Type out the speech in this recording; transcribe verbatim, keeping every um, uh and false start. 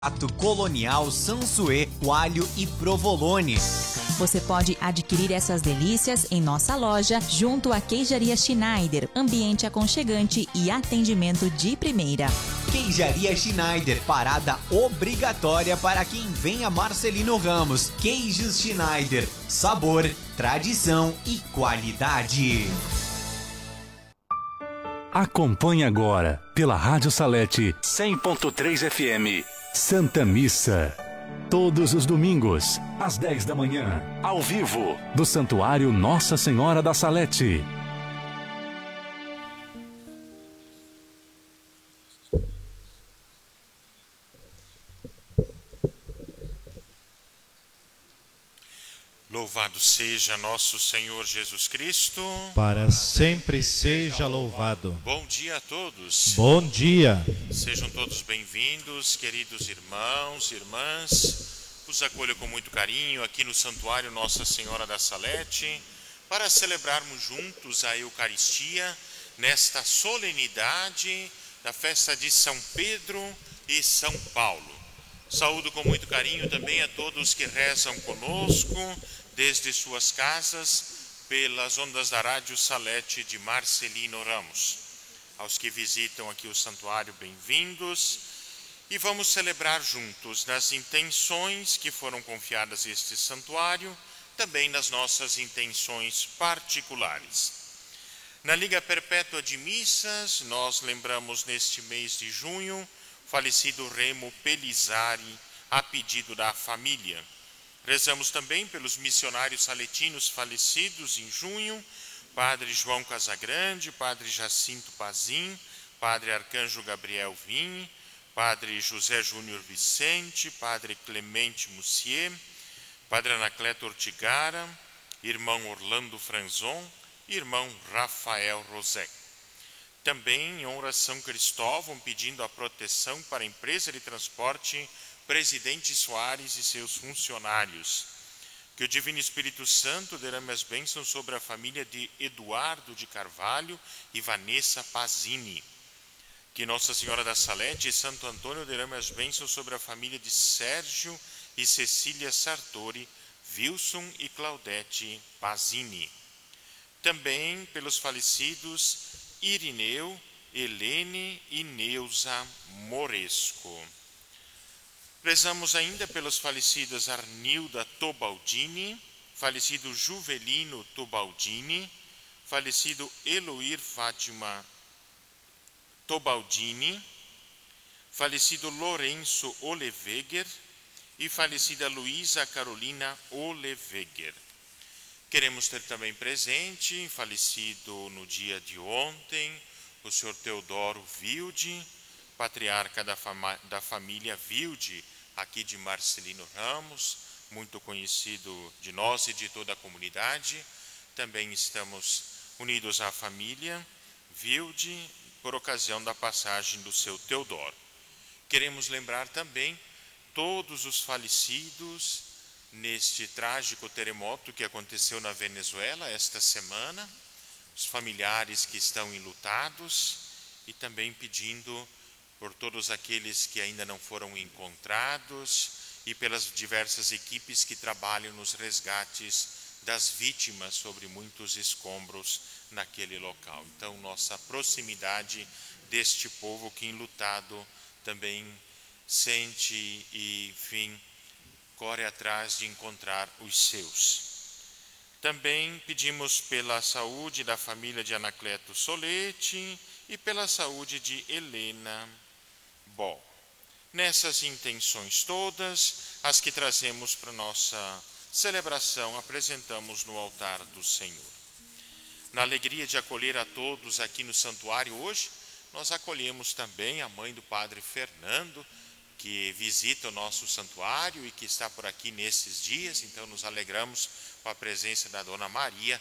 Prato colonial, Sansuê, coalho e provolone. Você pode adquirir essas delícias em nossa loja, junto à Queijaria Schneider, ambiente aconchegante e atendimento de primeira. Queijaria Schneider, parada obrigatória para quem vem a Marcelino Ramos. Queijos Schneider, sabor, tradição e qualidade. Acompanhe agora, pela Rádio Salete cem ponto três F M, Santa Missa. Todos os domingos, às dez da manhã, ao vivo, do Santuário Nossa Senhora da Salete. Louvado seja nosso Senhor Jesus Cristo. Para sempre seja louvado. Bom dia a todos. Bom dia. Sejam todos bem-vindos, queridos irmãos e irmãs. Os acolho com muito carinho aqui no Santuário Nossa Senhora da Salete para celebrarmos juntos a Eucaristia nesta solenidade da festa de São Pedro e São Paulo. Saúdo com muito carinho também a todos que rezam conosco desde suas casas pelas ondas da Rádio Salete de Marcelino Ramos. Aos que visitam aqui o santuário, bem-vindos. E vamos celebrar juntos nas intenções que foram confiadas a este santuário, também nas nossas intenções particulares. Na Liga Perpétua de Missas, nós lembramos neste mês de junho falecido Remo Pelizari, a pedido da família. Rezamos também pelos missionários saletinos falecidos em junho, Padre João Casagrande, Padre Jacinto Pazin, Padre Arcanjo Gabriel Vim, Padre José Júnior Vicente, Padre Clemente Mussier, Padre Anacleto Ortigara, Irmão Orlando Franzon e Irmão Rafael Rosec. Também em honra a São Cristóvão, pedindo a proteção para a empresa de transporte Presidente Soares e seus funcionários. Que o Divino Espírito Santo derrame as bênçãos sobre a família de Eduardo de Carvalho e Vanessa Pazini. Que Nossa Senhora da Salete e Santo Antônio derrame as bênçãos sobre a família de Sérgio e Cecília Sartori, Wilson e Claudete Pazini. Também pelos falecidos Irineu, Helene e Neuza Moresco. Rezamos ainda pelos falecidos Arnilda Tobaldini, falecido Juvelino Tobaldini, falecido Eloir Fátima Tobaldini, falecido Lourenço Oleveger e falecida Luísa Carolina Oleveger. Queremos ter também presente, falecido no dia de ontem, o senhor Teodoro Wilde, patriarca da, fama, da família Wilde, aqui de Marcelino Ramos, muito conhecido de nós e de toda a comunidade. Também estamos unidos à família Wilde, por ocasião da passagem do seu Teodoro. Queremos lembrar também todos os falecidos neste trágico terremoto que aconteceu na Venezuela esta semana, os familiares que estão enlutados e também pedindo por todos aqueles que ainda não foram encontrados e pelas diversas equipes que trabalham nos resgates das vítimas sobre muitos escombros naquele local. Então, nossa proximidade deste povo que enlutado também sente e, enfim, corre atrás de encontrar os seus. Também pedimos pela saúde da família de Anacleto Solete e pela saúde de Helena Bom. Nessas intenções todas, as que trazemos para nossa celebração, apresentamos no altar do Senhor. Na alegria de acolher a todos aqui no santuário hoje, nós acolhemos também a mãe do Padre Fernando, que visita o nosso santuário e que está por aqui nesses dias. Então nos alegramos com a presença da Dona Maria,